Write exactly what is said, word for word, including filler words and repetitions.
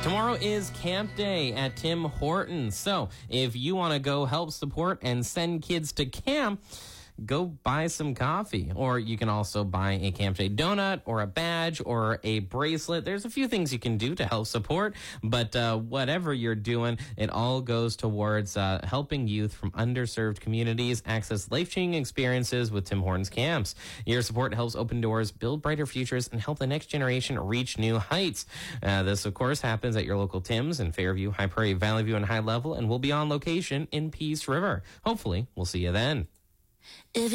Tomorrow is camp day at Tim Hortons. So if you want to go help support and send kids to camp, go buy some coffee. Or you can also buy a Camp Day donut or a badge or a bracelet. There's a few things you can do to help support, but uh, whatever you're doing, it all goes towards uh, helping youth from underserved communities access life-changing experiences with Tim Hortons camps. Your support helps open doors, build brighter futures, and help the next generation reach new heights. Uh, this, of course, happens at your local Tim's in Fairview, High Prairie, Valley View, and High Level, and will be on location in Peace River. Hopefully, we'll see you then. If